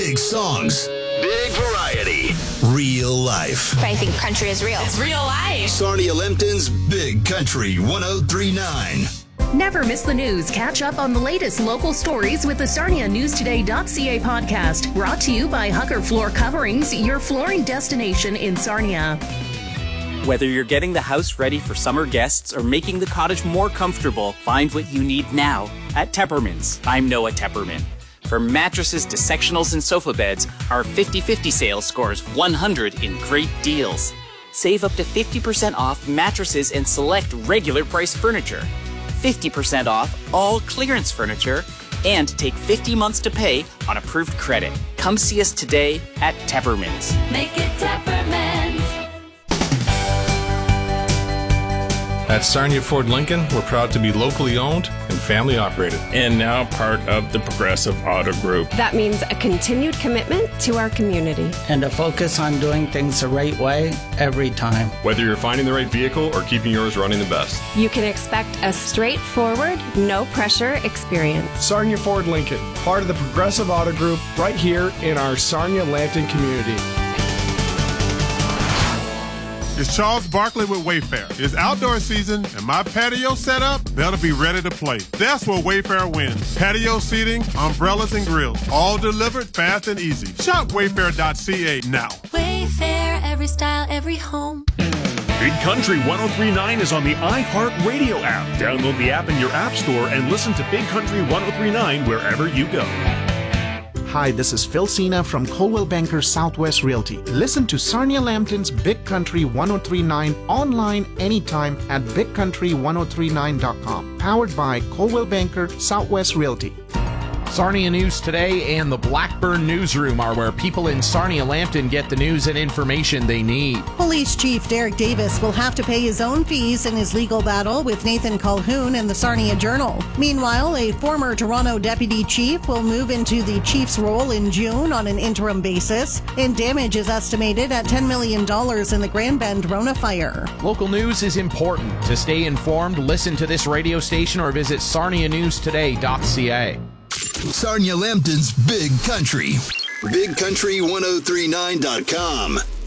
Big songs. Big variety. Real life. I think country is real. It's real life. Sarnia Lambton's Big Country 103.9. Never miss the news. Catch up on the latest local stories with the SarniaNewsToday.ca podcast. Brought to you by Hugger Floor Coverings, your flooring destination in Sarnia. Whether you're getting the house ready for summer guests or making the cottage more comfortable, find what you need now at Tepperman's. I'm Noah Tepperman. From mattresses to sectionals and sofa beds, our 50/50 sale scores 100 in great deals. Save up to 50% off mattresses and select regular price furniture. 50% off all clearance furniture, and take 50 months to pay on approved credit. Come see us today at Tepperman's. Make it Tepperman's. At Sarnia Ford Lincoln, we're proud to be locally owned and family operated. And now part of the Progressive Auto Group. That means a continued commitment to our community. And a focus on doing things the right way every time. Whether you're finding the right vehicle or keeping yours running the best. You can expect a straightforward, no-pressure experience. Sarnia Ford Lincoln, part of the Progressive Auto Group, right here in our Sarnia Lambton community. It's Charles Barkley with Wayfair. It's outdoor season, and my patio set up, that'll be ready to play. That's where Wayfair wins. Patio seating, umbrellas, and grills, all delivered fast and easy. Shop wayfair.ca now. Wayfair, every style, every home. Big Country 103.9 is on the iHeartRadio app. Download the app in your app store and listen to Big Country 103.9 wherever you go. Hi, this is Phil Cena from Coldwell Banker Southwest Realty. Listen to Sarnia Lambton's Big Country 103.9 online anytime at bigcountry1039.com. Powered by Coldwell Banker Southwest Realty. Sarnia News Today and the Blackburn Newsroom are where people in Sarnia Lambton get the news and information they need. Police Chief Derek Davis will have to pay his own fees in his legal battle with Nathan Colhoun and the Sarnia Journal. Meanwhile, a former Toronto deputy chief will move into the chief's role in June on an interim basis, and damage is estimated at $10 million in the Grand Bend Rona fire. Local news is important. To stay informed, listen to this radio station or visit SarniaNewsToday.ca. Sarnia Lambton's Big Country. BigCountry1039.com.